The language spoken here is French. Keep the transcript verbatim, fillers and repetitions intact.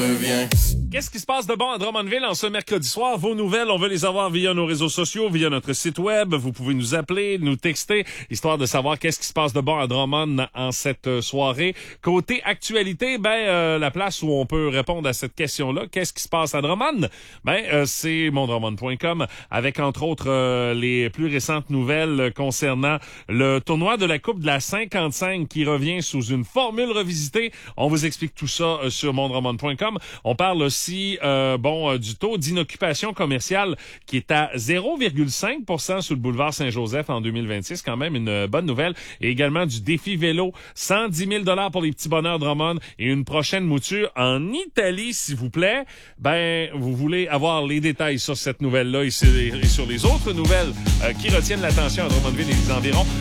Qu'est-ce qui se passe de bon à Drummondville en ce mercredi soir? Vos nouvelles, on veut les avoir via nos réseaux sociaux, via notre site web. Vous pouvez nous appeler, nous texter, histoire de savoir qu'est-ce qui se passe de bon à Drummond en cette soirée. Côté actualité, ben euh, la place où on peut répondre à cette question-là, qu'est-ce qui se passe à Drummond? Ben euh, c'est mon drummond point com avec entre autres euh, les plus récentes nouvelles concernant le tournoi de la Coupe de la cinquante-cinq qui revient sous une formule revisitée. On vous explique tout ça euh, sur mon drummond point com. On parle aussi Si, euh, bon, euh, du taux d'inoccupation commerciale qui est à zéro virgule cinq pour cent sur le boulevard Saint-Joseph en deux mille vingt-six, quand même une bonne nouvelle. Et également du défi vélo, cent dix mille dollars pour les petits bonheurs Drummond et une prochaine mouture en Italie, s'il vous plaît. Ben, vous voulez avoir les détails sur cette nouvelle-là et sur les, et sur les autres nouvelles euh, qui retiennent l'attention à Drummondville et les environs.